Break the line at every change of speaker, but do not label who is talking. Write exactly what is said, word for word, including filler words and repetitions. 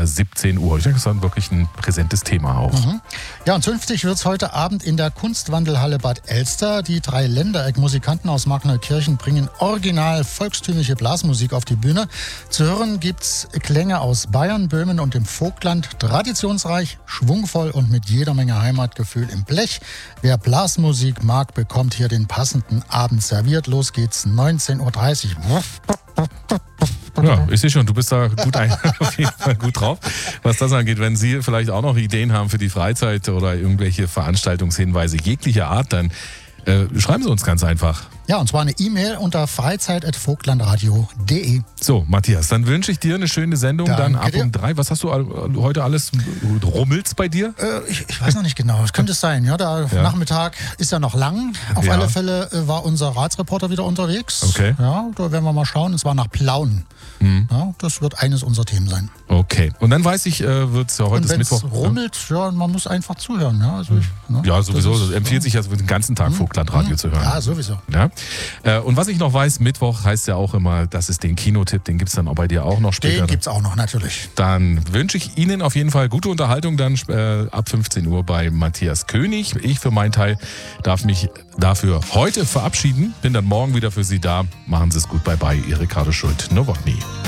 siebzehn Uhr. Ich denke, das ist dann wirklich ein präsentes Thema auch.
Mhm. Ja, und zünftig wird es heute Abend in der Kunstwandelhalle Bad Elster. Die drei Ländereck-Musikanten aus Markneukirchen bringen original volkstümliche Blasmusik auf die Bühne. Zu hören gibt's Klänge aus Bayern, Böhmen und dem Vogtland. Traditionsreich, schwungvoll und mit jeder Menge Heimatgefühl im Blech. Wer Blasmusik mag, bekommt hier den passenden Abend serviert. Los geht's, neunzehn Uhr dreißig.
Ja, ich sehe schon, du bist da gut, ein, auf jeden Fall gut drauf, was das angeht. Wenn Sie vielleicht auch noch Ideen haben für die Freizeit oder irgendwelche Veranstaltungshinweise jeglicher Art, dann äh, schreiben Sie uns ganz einfach.
Ja, und zwar eine E-Mail unter freizeit at vogtlandradio punkt de.
So, Matthias, dann wünsche ich dir eine schöne Sendung.
Danke
dann ab
dir.
um drei. Was hast du all- heute alles? Rummelt's bei dir?
Äh, ich, ich weiß noch nicht genau. Es könnte es sein. Ja, der
Ja.
Nachmittag ist ja noch lang. Auf
Ja.
alle Fälle äh, war unser Ratsreporter wieder unterwegs.
Okay.
Ja, da werden wir mal schauen. Und zwar nach Plauen.
Mhm.
Ja, das wird eines unserer Themen sein.
Okay. Und dann weiß ich, äh, wird es ja heute
Und
ist
wenn es
Mittwoch.
rummelt, ja, man muss einfach zuhören. Ja, also ich, ne,
Ja, sowieso.
das
Das
ist-
empfiehlt sich ja den ganzen Tag Vogtlandradio zu hören.
Ja, sowieso.
Ja. Äh, Und was ich noch weiß, Mittwoch heißt ja auch immer, das ist den Kinotipp, den gibt es dann auch bei dir auch noch später.
Den gibt's auch noch, natürlich.
Dann wünsche ich Ihnen auf jeden Fall gute Unterhaltung dann äh, ab fünfzehn Uhr bei Matthias König. Ich für meinen Teil darf mich dafür heute verabschieden. Bin dann morgen wieder für Sie da. Machen Sie es gut. Bye bye. Ihre Ricardo Schult. Nowotny.